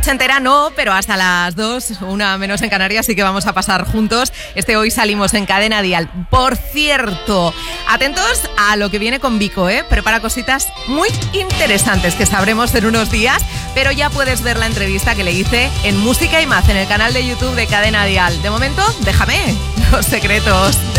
noche entera no, pero hasta las 2, una menos en Canarias, sí que vamos a pasar juntos. Hoy salimos en Cadena Dial. Por cierto, atentos a lo que viene con Vico, prepara cositas muy interesantes que sabremos en unos días, pero ya puedes ver la entrevista que le hice en Música y Más, en el canal de YouTube de Cadena Dial. De momento, déjame los secretos.